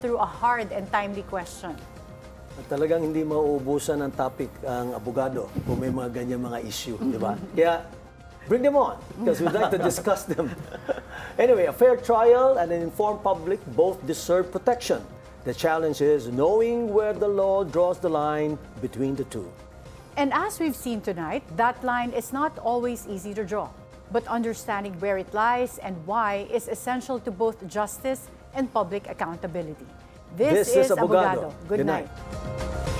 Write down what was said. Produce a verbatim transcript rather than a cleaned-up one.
through a hard and timely question. At talagang hindi mauubusan ng topic ang abogado kung may mga ganyan mga issue, di ba? Kaya, bring them on, because we'd like to discuss them. Anyway, a fair trial and an informed public both deserve protection. The challenge is knowing where the law draws the line between the two. And as we've seen tonight, that line is not always easy to draw. But understanding where it lies and why is essential to both justice and public accountability. This, This is is Abogado. Abogado. Good Good night. night.